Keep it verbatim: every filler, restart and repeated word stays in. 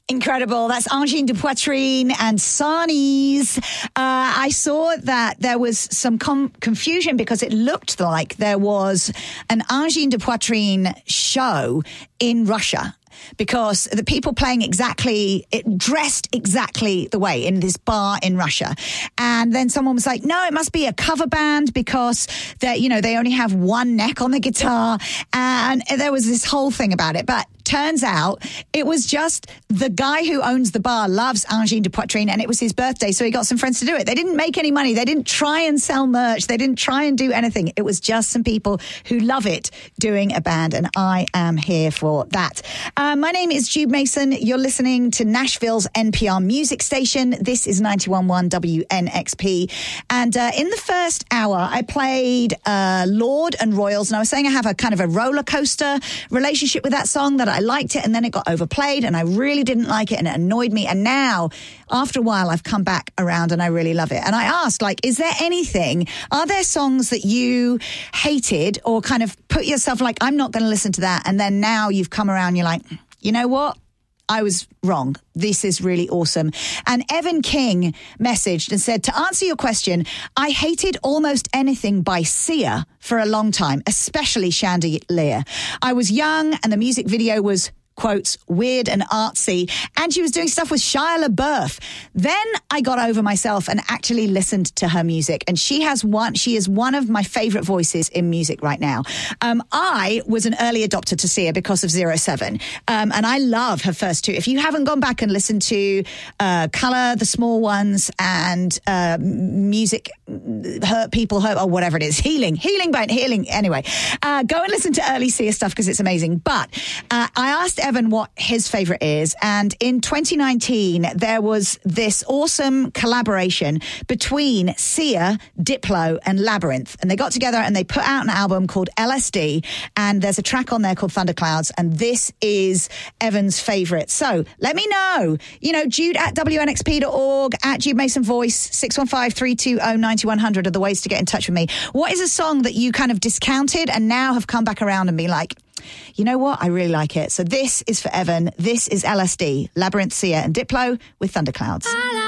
Incredible. That's Angine de Poitrine and Sarnies. Uh, I saw that there was some com- confusion because it looked like there was an Angine de Poitrine show in Russia, because the people playing exactly, it dressed exactly the way in this bar in Russia. And then someone was like, no, it must be a cover band because they, you know, they only have one neck on the guitar. And there was this whole thing about it. But turns out it was just the guy who owns the bar loves Angine de Poitrine, and it was his birthday, so he got some friends to do it. They didn't make any money. They didn't try and sell merch. They didn't try and do anything. It was just some people who love it doing a band, and I am here for that. Uh, my name is Jude Mason. You're listening to Nashville's N P R music station. This is ninety-one point one W N X P. And uh, in the first hour, I played uh, Lorde and Royals, and I was saying I have a kind of a roller coaster relationship with that song, that I liked it and then it got overplayed and I really didn't like it and it annoyed me. And now, after a while, I've come back around and I really love it. And I asked, like, is there anything, are there songs that you hated or kind of put yourself like, I'm not going to listen to that, and then now you've come around, you're like, you know what? I was wrong. This is really awesome. And Evan King messaged and said, to answer your question, I hated almost anything by Sia for a long time, especially Chandelier. I was young and the music video was, quotes, weird and artsy, and she was doing stuff with Shia LaBeouf. Then I got over myself and actually listened to her music, and she has one, she is one of my favorite voices in music right now. Um, I was an early adopter to Sia because of Zero Seven, um, and I love her first two. If you haven't gone back and listened to uh, Color, The Small Ones, and uh, Music, Hurt People, Hurt, or whatever it is, Healing, Healing, by Healing, anyway, uh, go and listen to early Sia stuff because it's amazing. But uh, I asked Evan what his favorite is, and in twenty nineteen there was this awesome collaboration between Sia, Diplo and Labyrinth, and they got together and they put out an album called L S D, and there's a track on there called Thunderclouds, and this is Evan's favorite. So let me know, you know, Jude at W N X P dot org, at Jude Mason Voice, six one five, three two zero, nine one zero zero are the ways to get in touch with me. What is a song that you kind of discounted and now have come back around and be like, you know what, I really like it? So this is for Evan. This is L S D, Labyrinth, Sia and Diplo with Thunderclouds.